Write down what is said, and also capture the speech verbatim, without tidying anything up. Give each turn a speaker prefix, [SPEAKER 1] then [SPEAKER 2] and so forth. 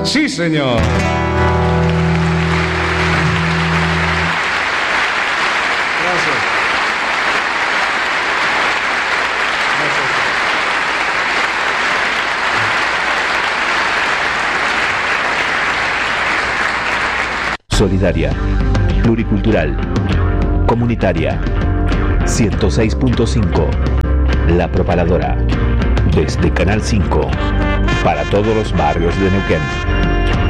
[SPEAKER 1] Sí, señor. Gracias.
[SPEAKER 2] Solidaria, pluricultural, comunitaria. ciento seis punto cinco. La Propaladora. Desde Canal cinco. Para todos los barrios de Neuquén.